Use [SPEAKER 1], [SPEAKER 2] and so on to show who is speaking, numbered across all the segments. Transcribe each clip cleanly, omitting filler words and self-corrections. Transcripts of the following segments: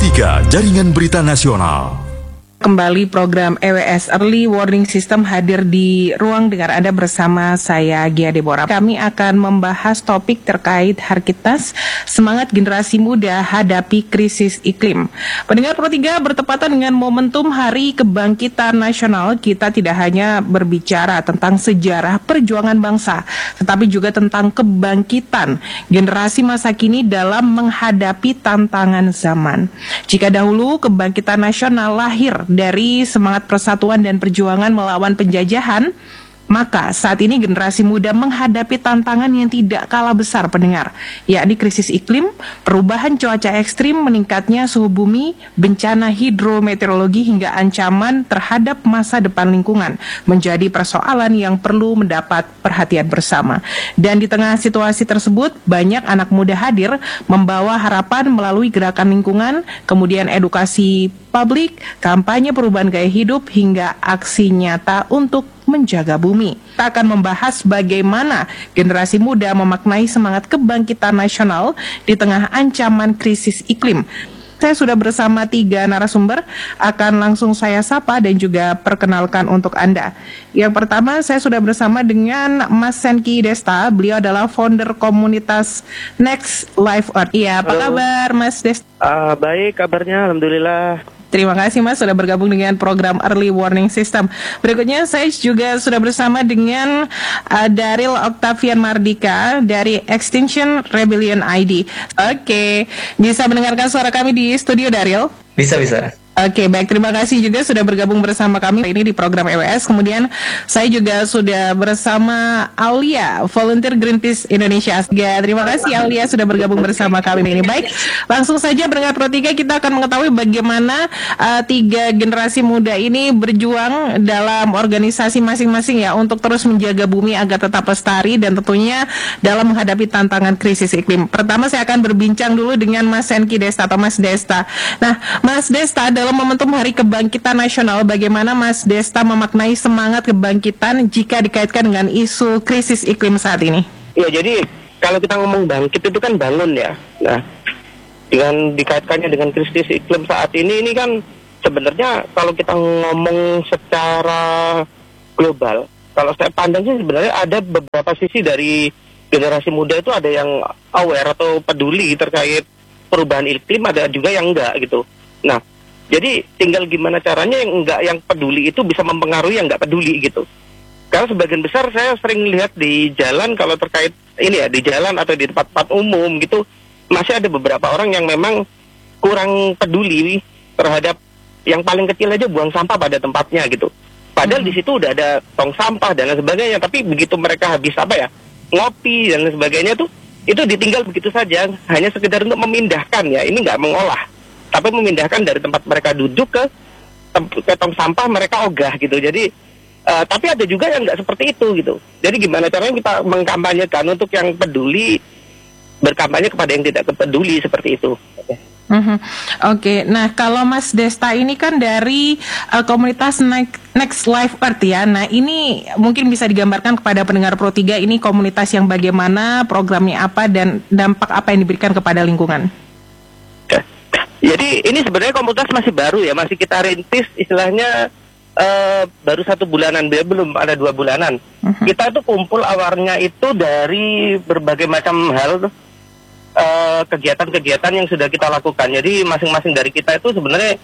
[SPEAKER 1] Pro3 Jaringan Berita Nasional.
[SPEAKER 2] Kembali program EWS Early Warning System hadir di ruang dengar Anda bersama saya Gia Deborah. Kami akan membahas topik terkait Harkitas, semangat generasi muda hadapi krisis iklim. Pendengar Pro3, bertepatan dengan momentum Hari Kebangkitan Nasional, kita tidak hanya berbicara tentang sejarah perjuangan bangsa, tetapi juga tentang kebangkitan generasi masa kini dalam menghadapi tantangan zaman. Jika dahulu kebangkitan nasional lahir dari semangat persatuan dan perjuangan melawan penjajahan, maka saat ini generasi muda menghadapi tantangan yang tidak kalah besar, pendengar, yakni krisis iklim, perubahan cuaca ekstrim, meningkatnya suhu bumi, bencana hidrometeorologi hingga ancaman terhadap masa depan lingkungan menjadi persoalan yang perlu mendapat perhatian bersama. Dan di tengah situasi tersebut, banyak anak muda hadir membawa harapan melalui gerakan lingkungan, kemudian edukasi publik, kampanye perubahan gaya hidup, hingga aksi nyata untuk menjaga bumi. Kita akan membahas bagaimana generasi muda memaknai semangat kebangkitan nasional di tengah ancaman krisis iklim. Saya sudah bersama 3 narasumber, akan langsung saya sapa dan juga perkenalkan untuk Anda. Yang pertama, saya sudah bersama dengan Mas Senki Desta. Beliau adalah founder komunitas Next Life Earth. Iya, apa kabar Mas Desta?
[SPEAKER 3] Baik, kabarnya alhamdulillah.
[SPEAKER 2] Terima kasih Mas sudah bergabung dengan program Early Warning System. Berikutnya saya juga sudah bersama dengan Daryl Octavian Mardika dari Extinction Rebellion ID. Oke, bisa mendengarkan suara kami di studio, Daryl?
[SPEAKER 4] Bisa.
[SPEAKER 2] Oke, baik, terima kasih juga sudah bergabung bersama kami ini di program EWS. Kemudian saya juga sudah bersama Aulia, volunteer Greenpeace Indonesia. Terima kasih Aulia sudah bergabung bersama kami ini. Baik, langsung saja pendengar Pro3, kita akan mengetahui bagaimana 3 generasi muda ini berjuang dalam organisasi masing-masing ya untuk terus menjaga bumi agar tetap lestari dan tentunya dalam menghadapi tantangan krisis iklim. Pertama saya akan berbincang dulu dengan Mas Senki Desta atau Mas Desta. Nah, Mas Desta, dalam momentum Hari Kebangkitan Nasional, bagaimana Mas Desta memaknai semangat kebangkitan jika dikaitkan dengan isu krisis iklim saat ini?
[SPEAKER 3] Ya, jadi kalau kita ngomong bangkit itu kan bangun ya. Nah, dengan dikaitkannya dengan krisis iklim saat ini kan sebenarnya kalau kita ngomong secara global, kalau saya pandang sih sebenarnya ada beberapa sisi dari generasi muda itu, ada yang aware atau peduli terkait perubahan iklim, ada juga yang enggak gitu. Nah, jadi tinggal gimana caranya yang peduli itu bisa mempengaruhi yang nggak peduli gitu. Karena sebagian besar saya sering lihat di jalan, kalau terkait ini ya, di jalan atau di tempat-tempat umum gitu, masih ada beberapa orang yang memang kurang peduli terhadap yang paling kecil aja buang sampah pada tempatnya gitu. Padahal di situ udah ada tong sampah dan lain sebagainya, tapi begitu mereka habis ngopi dan lain sebagainya tuh, itu ditinggal begitu saja, hanya sekedar untuk memindahkan ya, ini nggak mengolah, tapi memindahkan dari tempat mereka duduk ke tong sampah mereka ogah gitu. Jadi tapi ada juga yang nggak seperti itu gitu. Jadi gimana caranya kita mengkampanyekan untuk yang peduli, berkampanye kepada yang tidak peduli seperti itu.
[SPEAKER 2] Oke, nah kalau Mas Desta ini kan dari komunitas Next Life Earth ya. Nah ini mungkin bisa digambarkan kepada pendengar Pro3, ini komunitas yang bagaimana, programnya apa, dan dampak apa yang diberikan kepada lingkungan?
[SPEAKER 3] Jadi ini sebenarnya komunitas masih baru ya, masih kita rintis istilahnya, baru 1 bulanan, belum ada 2 bulanan. Kita itu kumpul awalnya itu dari berbagai macam hal, kegiatan-kegiatan yang sudah kita lakukan. Jadi masing-masing dari kita itu sebenarnya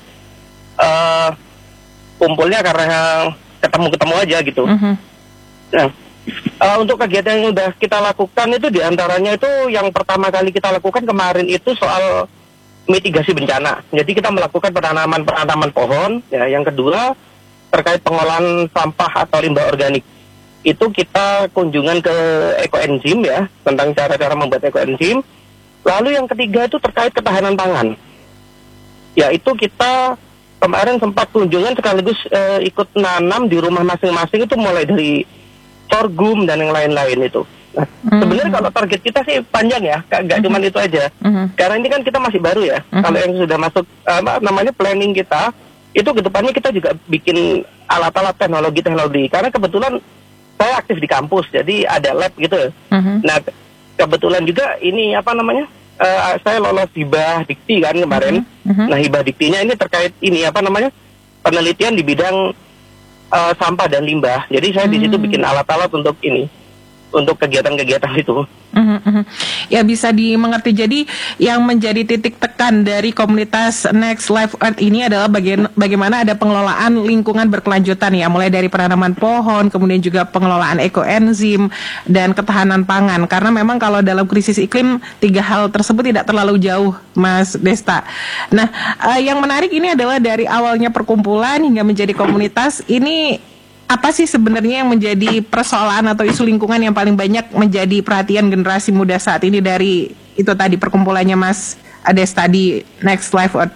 [SPEAKER 3] kumpulnya karena ketemu-ketemu aja gitu. Nah, untuk kegiatan yang sudah kita lakukan itu diantaranya itu yang pertama kali kita lakukan kemarin itu soal mitigasi bencana. Jadi kita melakukan penanaman pohon. Ya, yang kedua terkait pengolahan sampah atau limbah organik. Itu kita kunjungan ke ekoenzim ya, tentang cara-cara membuat ekoenzim. Lalu yang ketiga itu terkait ketahanan pangan. Yaitu kita kemarin sempat kunjungan sekaligus ikut nanam di rumah masing-masing, itu mulai dari sorghum dan yang lain-lain itu. Nah, sebenarnya kalau target kita sih panjang ya, nggak cuma itu aja. Karena ini kan kita masih baru ya. Kalau yang sudah masuk planning kita, itu kedepannya kita juga bikin alat-alat teknologi. Karena kebetulan saya aktif di kampus, jadi ada lab gitu. Nah, kebetulan juga ini saya lolos hibah dikti kan kemarin. Nah, hibah diktinya ini terkait ini penelitian di bidang sampah dan limbah. Jadi saya di situ bikin alat-alat untuk kegiatan-kegiatan itu.
[SPEAKER 2] Ya, bisa dimengerti. Jadi yang menjadi titik tekan dari komunitas Next Life Earth ini adalah bagaimana ada pengelolaan lingkungan berkelanjutan ya, mulai dari penanaman pohon, kemudian juga pengelolaan ekoenzim dan ketahanan pangan. Karena memang kalau dalam krisis iklim 3 hal tersebut tidak terlalu jauh, Mas Desta. Nah, yang menarik ini adalah dari awalnya perkumpulan hingga menjadi komunitas ini. Apa sih sebenarnya yang menjadi persoalan atau isu lingkungan yang paling banyak menjadi perhatian generasi muda saat ini dari itu tadi perkumpulannya Mas Desta di Next Life Earth?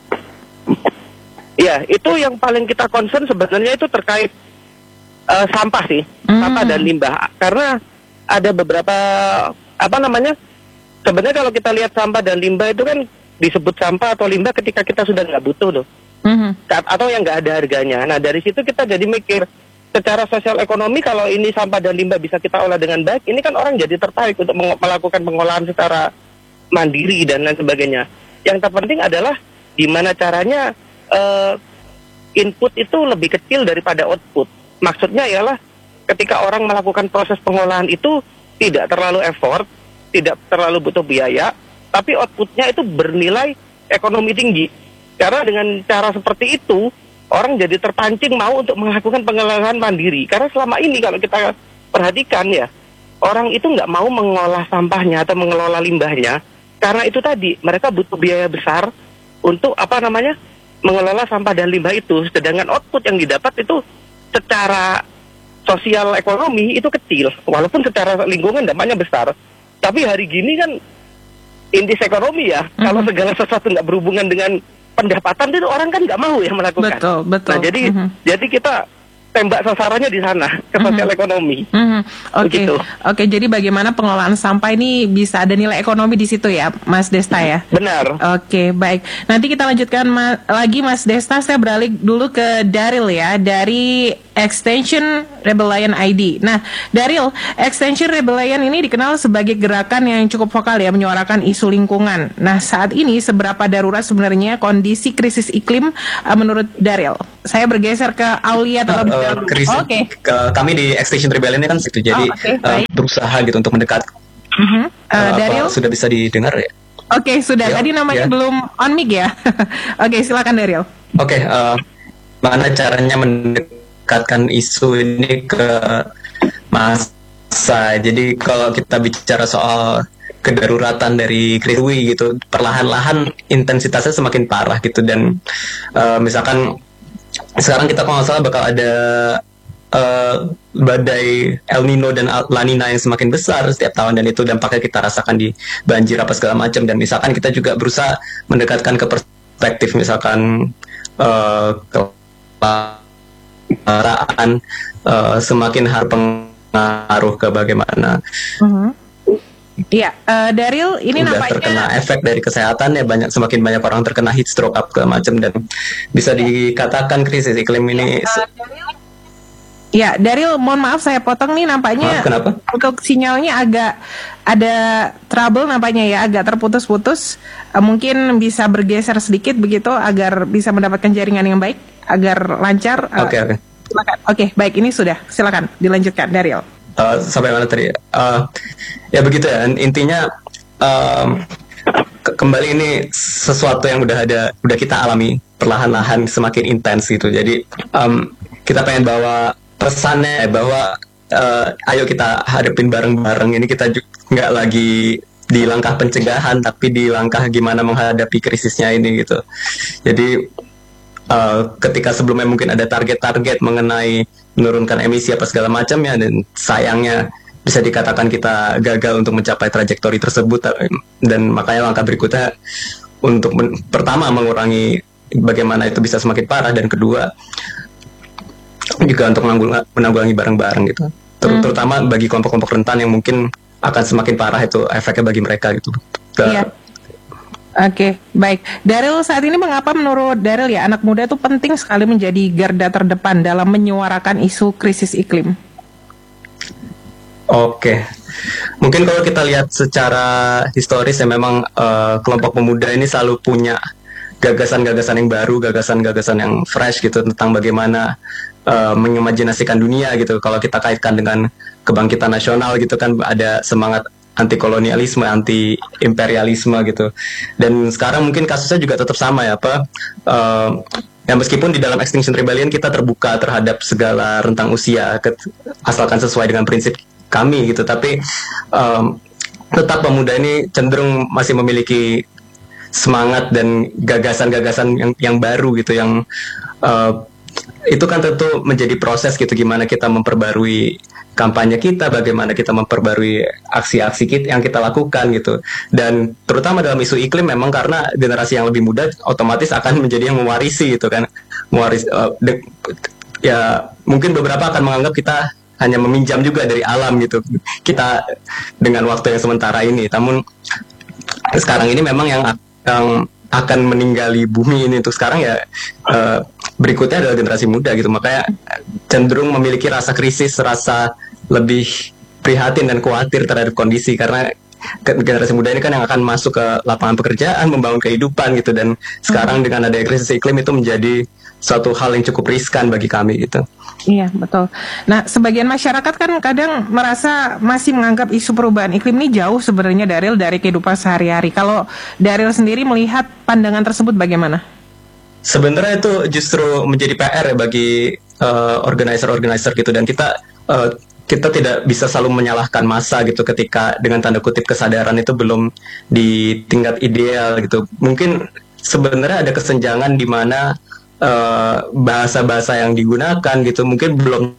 [SPEAKER 3] Ya, itu yang paling kita concern sebenarnya itu terkait sampah sih, sampah dan limbah. Karena ada beberapa sebenarnya kalau kita lihat sampah dan limbah itu kan disebut sampah atau limbah ketika kita sudah nggak butuh loh. Atau yang nggak ada harganya. Nah, dari situ kita jadi mikir secara sosial ekonomi, kalau ini sampah dan limbah bisa kita olah dengan baik, ini kan orang jadi tertarik untuk melakukan pengolahan secara mandiri dan lain sebagainya. Yang terpenting adalah gimana caranya input itu lebih kecil daripada output. Maksudnya ialah ketika orang melakukan proses pengolahan itu tidak terlalu effort, tidak terlalu butuh biaya, tapi outputnya itu bernilai ekonomi tinggi. Karena dengan cara seperti itu, orang jadi terpancing mau untuk melakukan pengolahan mandiri. Karena selama ini kalau kita perhatikan ya, orang itu nggak mau mengolah sampahnya atau mengelola limbahnya. Karena itu tadi, mereka butuh biaya besar untuk mengelola sampah dan limbah itu. Sedangkan output yang didapat itu secara sosial ekonomi itu kecil. Walaupun secara lingkungan dampaknya besar. Tapi hari gini kan, indeks ekonomi ya, kalau segala sesuatu nggak berhubungan dengan pendapatan itu orang kan nggak mau ya melakukan.
[SPEAKER 2] Betul.
[SPEAKER 3] Nah, jadi kita tembak sasarannya di sana ke sosial ekonomi.
[SPEAKER 2] Oke, jadi bagaimana pengelolaan sampah ini bisa ada nilai ekonomi di situ ya, Mas Desta ya?
[SPEAKER 3] Benar.
[SPEAKER 2] Oke, baik. Nanti kita lanjutkan lagi Mas Desta. Saya beralih dulu ke Daryl ya, dari Extinction Rebellion ID. Nah, Daryl, Extinction Rebellion ini dikenal sebagai gerakan yang cukup vokal ya, menyuarakan isu lingkungan. Nah, saat ini seberapa darurat sebenarnya kondisi krisis iklim menurut Daryl? Saya bergeser ke Aulia terlebih dahulu.
[SPEAKER 4] Kami di Extinction Rebellion ini kan situ, jadi berusaha gitu untuk mendekat.
[SPEAKER 2] Daryl
[SPEAKER 4] sudah bisa didengar ya?
[SPEAKER 2] Oke, sudah. Tadi namanya belum on mic ya. Oke, silakan Daryl.
[SPEAKER 4] Mana caranya mendekatkan isu ini ke massa? Jadi kalau kita bicara soal kedaruratan dari krisis gitu, perlahan-lahan intensitasnya semakin parah gitu, dan misalkan sekarang kita kalau nggak salah bakal ada badai El Nino dan La Nina yang semakin besar setiap tahun, dan itu dampaknya kita rasakan di banjir apa segala macam. Dan misalkan kita juga berusaha mendekatkan ke perspektif misalkan kelaraan semakin pengaruh ke bagaimana.
[SPEAKER 2] Iya, Daryl ini
[SPEAKER 4] udah
[SPEAKER 2] nampaknya
[SPEAKER 4] terkena efek dari kesehatan ya, semakin banyak orang terkena heat stroke up segala macam, dan bisa dikatakan krisis iklim ini.
[SPEAKER 2] Ya, Daryl, mohon maaf saya potong nih, nampaknya
[SPEAKER 4] kenapa?
[SPEAKER 2] Untuk sinyalnya agak ada trouble nampaknya ya, agak terputus-putus. Mungkin bisa bergeser sedikit begitu agar bisa mendapatkan jaringan yang baik, agar lancar.
[SPEAKER 4] Oke.
[SPEAKER 2] Silakan. Oke, baik, ini sudah. Silakan dilanjutkan, Daryl.
[SPEAKER 4] Sampai mana tadi? Ya begitu ya. Intinya kembali ini sesuatu yang udah kita alami perlahan-lahan semakin intens gitu. Jadi kita pengen bawa pesannya bahwa ayo kita hadapin bareng-bareng. Ini kita nggak lagi di langkah pencegahan, tapi di langkah gimana menghadapi krisisnya ini gitu. Jadi ketika sebelumnya mungkin ada target-target mengenai menurunkan emisi apa segala macamnya, dan sayangnya bisa dikatakan kita gagal untuk mencapai trajektori tersebut, dan makanya langkah berikutnya untuk pertama mengurangi bagaimana itu bisa semakin parah, dan kedua juga untuk menanggulangi bareng-bareng gitu, terutama bagi kelompok-kelompok rentan yang mungkin akan semakin parah itu efeknya bagi mereka gitu.
[SPEAKER 2] Oke, baik. Daryl, saat ini mengapa menurut Daryl ya anak muda itu penting sekali menjadi garda terdepan dalam menyuarakan isu krisis iklim?
[SPEAKER 4] Oke, Mungkin kalau kita lihat secara historis ya memang kelompok pemuda ini selalu punya gagasan-gagasan yang baru, gagasan-gagasan yang fresh gitu tentang bagaimana mengimajinasikan dunia gitu. Kalau kita kaitkan dengan kebangkitan nasional gitu kan ada semangat anti kolonialisme, anti imperialisme gitu. Dan sekarang mungkin kasusnya juga tetap sama ya, ya meskipun di dalam Extinction Rebellion kita terbuka terhadap segala rentang usia asalkan sesuai dengan prinsip kami gitu, tapi tetap pemuda ini cenderung masih memiliki semangat dan gagasan-gagasan yang baru gitu, yang itu kan tentu menjadi proses gitu, gimana kita memperbarui kampanye kita, bagaimana kita memperbarui aksi-aksi kita yang kita lakukan gitu. Dan terutama dalam isu iklim memang karena generasi yang lebih muda otomatis akan menjadi yang mewarisi gitu kan, ya mungkin beberapa akan menganggap kita hanya meminjam juga dari alam gitu kita dengan waktu yang sementara ini. Namun sekarang ini memang yang akan meninggali bumi ini untuk sekarang ya berikutnya adalah generasi muda gitu, makanya cenderung memiliki rasa krisis, rasa lebih prihatin dan khawatir terhadap kondisi, karena generasi muda ini kan yang akan masuk ke lapangan pekerjaan, membangun kehidupan gitu, dan sekarang dengan ada krisis iklim itu menjadi suatu hal yang cukup riskan bagi kami gitu.
[SPEAKER 2] Iya, betul. Nah, sebagian masyarakat kan kadang merasa masih menganggap isu perubahan iklim ini jauh sebenarnya dari kehidupan sehari-hari. Kalau Daryl sendiri melihat pandangan tersebut bagaimana?
[SPEAKER 4] Sebenarnya itu justru menjadi PR ya bagi organizer gitu, dan kita tidak bisa selalu menyalahkan massa gitu ketika dengan tanda kutip kesadaran itu belum di tingkat ideal gitu. Mungkin sebenarnya ada kesenjangan di mana bahasa-bahasa yang digunakan gitu mungkin belum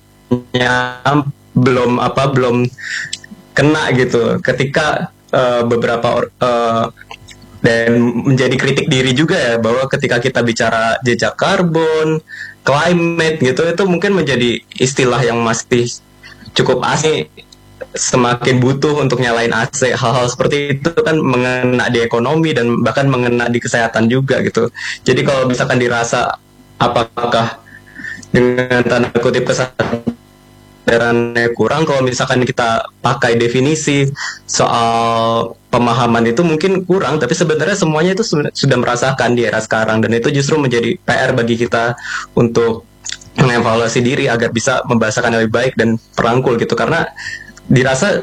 [SPEAKER 4] kena gitu ketika beberapa dan menjadi kritik diri juga ya, bahwa ketika kita bicara jejak karbon, climate gitu, itu mungkin menjadi istilah yang masih cukup asing, semakin butuh untuk nyalain AC. Hal-hal seperti itu kan mengena di ekonomi dan bahkan mengena di kesehatan juga gitu. Jadi kalau misalkan dirasa apakah dengan tanda kutip kesadarannya kurang, kalau misalkan kita pakai definisi soal pemahaman itu mungkin kurang, tapi sebenarnya semuanya itu sudah merasakan di era sekarang, dan itu justru menjadi PR bagi kita untuk mengevaluasi diri agar bisa membahasakan yang lebih baik dan merangkul gitu, karena dirasa